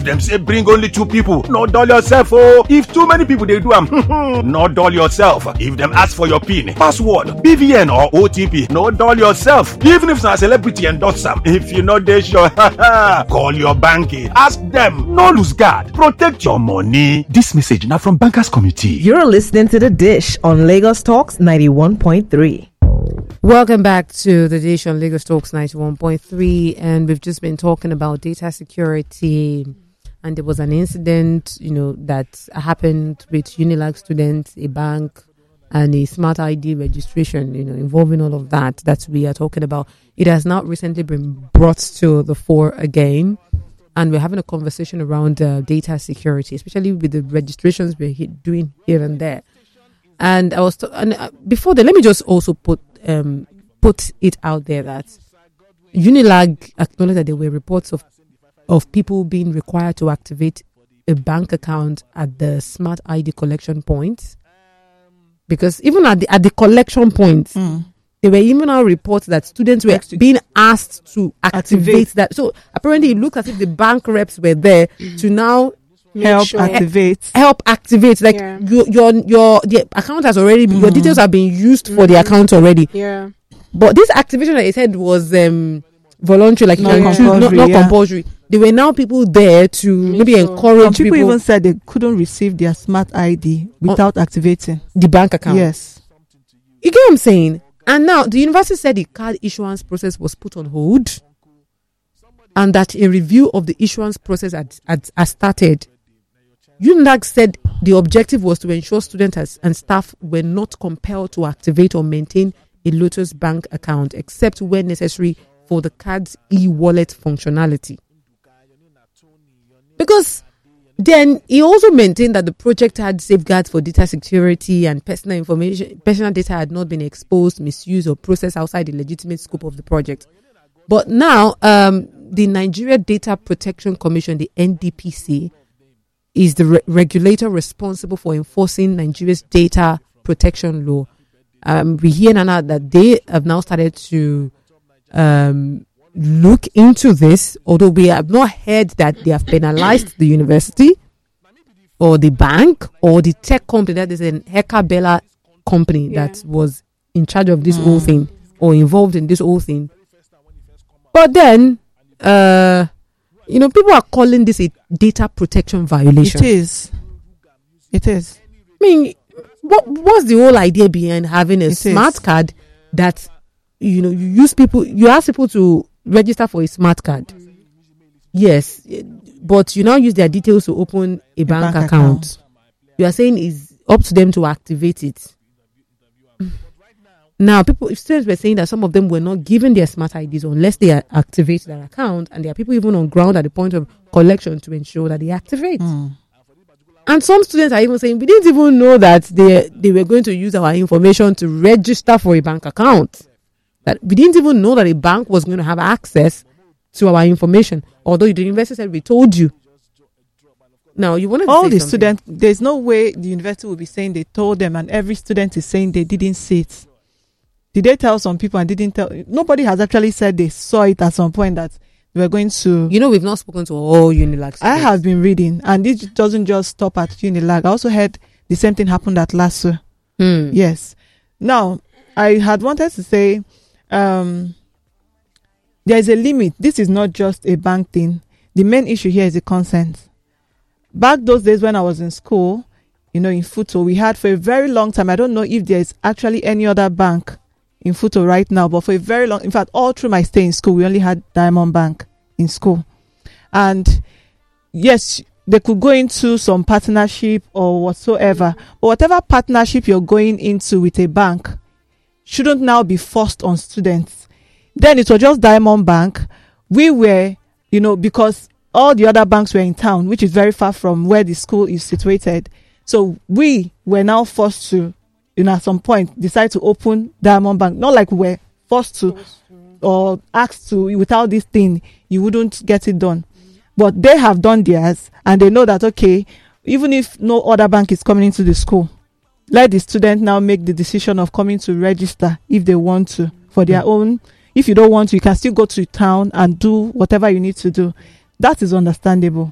Them say bring only 2 people. No dull yourself, oh. If too many people they do am, no dull yourself. If them ask for your PIN, password, BVN or OTP, no dull yourself. Even if a celebrity endorse them, if you know they sure, call your bank. Ask them. No lose guard. Protect your money. This message now from Bankers Committee. You're listening to The Dish on Lagos Talks 91.3. Welcome back to The Dish on Lagos Talks 91.3, and we've just been talking about data security. And there was an incident, that happened with Unilag students, a bank, and a smart ID registration, involving all of that we are talking about. It has now recently been brought to the fore again. And we're having a conversation around data security, especially with the registrations we're doing here and there. And I was, before that, let me just also put it out there that Unilag acknowledged that there were reports of people being required to activate a bank account at the smart ID collection points, because even at the collection points, there were even now reports that students were being asked to activate that. So apparently, it looked as if the bank reps were there to now help activate. Like the account has already your details have been used for the account already. Yeah. But this activation that they said was voluntary, like not compulsory. There were now people there to maybe encourage Some people even said they couldn't receive their smart ID without activating the bank account. Yes. You get what I'm saying? And now the university said the card issuance process was put on hold, and that a review of the issuance process has started. UNILAG said the objective was to ensure students and staff were not compelled to activate or maintain a Lotus Bank account except when necessary for the card's e-wallet functionality. Because then he also maintained that the project had safeguards for data security and personal data had not been exposed, misused, or processed outside the legitimate scope of the project. But now, the Nigeria Data Protection Commission, the NDPC, is the regulator responsible for enforcing Nigeria's data protection law. We hear now that they have now started to look into this, although we have not heard that they have penalized the university or the bank or the tech company. That is an Heka Bella company that was in charge of this whole thing or involved in this whole thing. But then, people are calling this a data protection violation. It is. I mean, what's the whole idea behind having a smart card that, you ask people to register for a smart card? Yes, but you now use their details to open a bank account. You are saying it's up to them to activate it. Now, students were saying that some of them were not given their smart IDs unless they activate their account, and there are people even on ground at the point of collection to ensure that they activate. And some students are even saying, we didn't even know that they were going to use our information to register for a bank account. That we didn't even know that a bank was going to have access to our information, although the university said we told you. Now, you want to all the students, there's no way the university will be saying they told them, and every student is saying they didn't see it. Did they tell some people and didn't tell? Nobody has actually said they saw it at some point that they were going to. We've not spoken to all Unilag students. I have been reading, and it doesn't just stop at Unilag. I also heard the same thing happened at LASU. Yes. Now, I had wanted to say there is a limit. This is not just a bank thing. The main issue here is the consent. Back those days when I was in school, in Futo, we had for a very long time, I don't know if there is actually any other bank in Futo right now, but for a very long, in fact, all through my stay in school, we only had Diamond Bank in school. And yes, they could go into some partnership or whatsoever, but whatever partnership you're going into with a bank shouldn't now be forced on students. Then it was just Diamond Bank. We were, because all the other banks were in town, which is very far from where the school is situated. So we were now forced to, at some point, decide to open Diamond Bank. Not like we're forced to or asked to. Without this thing, you wouldn't get it done. But they have done theirs, and they know that, okay, even if no other bank is coming into the school, let the student now make the decision of coming to register if they want to for their own. If you don't want to, you can still go to town and do whatever you need to do. That is understandable.